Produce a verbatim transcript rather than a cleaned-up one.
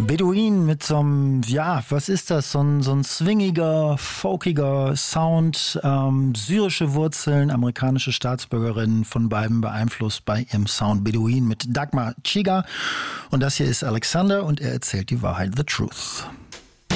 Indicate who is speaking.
Speaker 1: Bedouin mit so einem, ja, was ist das? So ein, so ein swingiger, folkiger Sound, ähm, syrische Wurzeln, amerikanische Staatsbürgerin, von beiden beeinflusst bei ihrem Sound. Bedouin mit Dagmar Chiga. Und das hier ist Alexander und er erzählt die Wahrheit, the truth.